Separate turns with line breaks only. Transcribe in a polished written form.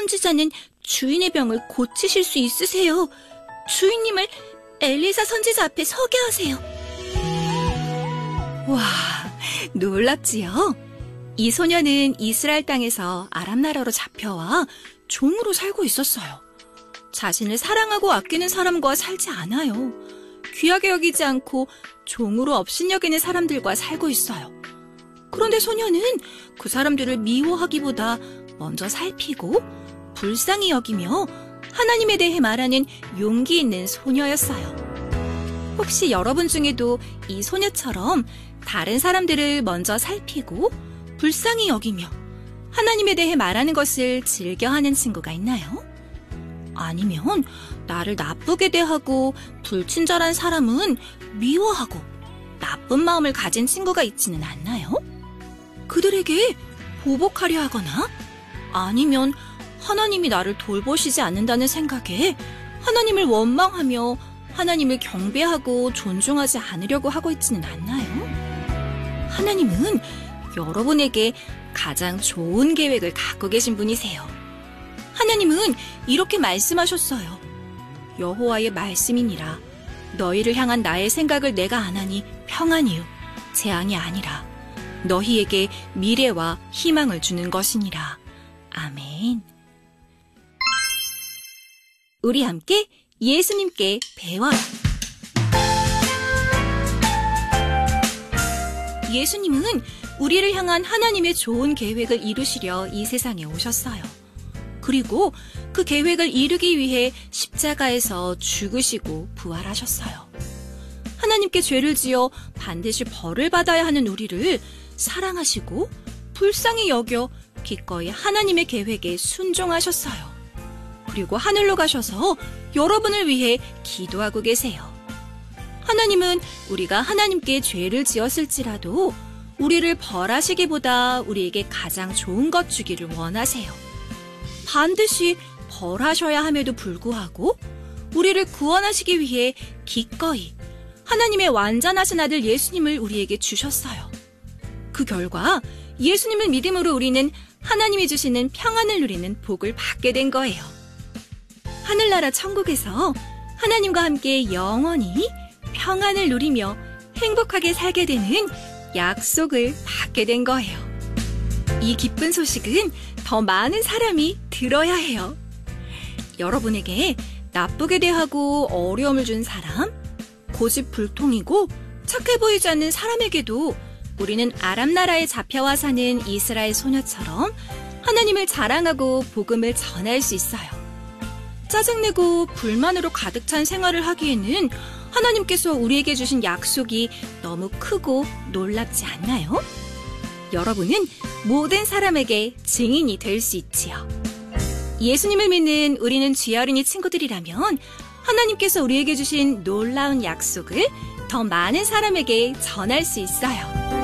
선지자는 주인의 병을 고치실 수 있으세요. 주인님을 엘리사 선지자 앞에 서게 하세요. 와, 놀랍지요? 이 소녀는 이스라엘 땅에서 아람 나라로 잡혀와 종으로 살고 있었어요. 자신을 사랑하고 아끼는 사람과 살지 않아요. 귀하게 여기지 않고 종으로 업신여기는 사람들과 살고 있어요. 그런데 소녀는 그 사람들을 미워하기보다 먼저 살피고 불쌍히 여기며 하나님에 대해 말하는 용기 있는 소녀였어요. 혹시 여러분 중에도 이 소녀처럼 다른 사람들을 먼저 살피고 불쌍히 여기며 하나님에 대해 말하는 것을 즐겨하는 친구가 있나요? 아니면 나를 나쁘게 대하고 불친절한 사람은 미워하고 나쁜 마음을 가진 친구가 있지는 않나요? 그들에게 보복하려 하거나 아니면 하나님이 나를 돌보시지 않는다는 생각에 하나님을 원망하며 하나님을 경배하고 존중하지 않으려고 하고 있지는 않나요? 하나님은 여러분에게 가장 좋은 계획을 갖고 계신 분이세요. 하나님은 이렇게 말씀하셨어요. 여호와의 말씀이니라. 너희를 향한 나의 생각을 내가 아나니 평안이요 재앙이 아니라 너희에게 미래와 희망을 주는 것이니라. 아멘. 우리 함께 예수님께 배워요. 예수님은 우리를 향한 하나님의 좋은 계획을 이루시려 이 세상에 오셨어요. 그리고 그 계획을 이루기 위해 십자가에서 죽으시고 부활하셨어요. 하나님께 죄를 지어 반드시 벌을 받아야 하는 우리를 사랑하시고 불쌍히 여겨 기꺼이 하나님의 계획에 순종하셨어요. 그리고 하늘로 가셔서 여러분을 위해 기도하고 계세요. 하나님은 우리가 하나님께 죄를 지었을지라도 우리를 벌하시기보다 우리에게 가장 좋은 것 주기를 원하세요. 반드시 벌하셔야 함에도 불구하고 우리를 구원하시기 위해 기꺼이 하나님의 완전하신 아들 예수님을 우리에게 주셨어요. 그 결과 예수님을 믿음으로 우리는 하나님이 주시는 평안을 누리는 복을 받게 된 거예요. 하늘나라 천국에서 하나님과 함께 영원히 평안을 누리며 행복하게 살게 되는 약속을 받게 된 거예요. 이 기쁜 소식은 더 많은 사람이 들어야 해요. 여러분에게 나쁘게 대하고 어려움을 준 사람, 고집불통이고 착해 보이지 않는 사람에게도 우리는 아람 나라에 잡혀와 사는 이스라엘 소녀처럼 하나님을 자랑하고 복음을 전할 수 있어요. 짜증내고 불만으로 가득 찬 생활을 하기에는 하나님께서 우리에게 주신 약속이 너무 크고 놀랍지 않나요? 여러분은 모든 사람에게 증인이 될 수 있지요. 예수님을 믿는 우리는 쥐어린이 친구들이라면 하나님께서 우리에게 주신 놀라운 약속을 더 많은 사람에게 전할 수 있어요.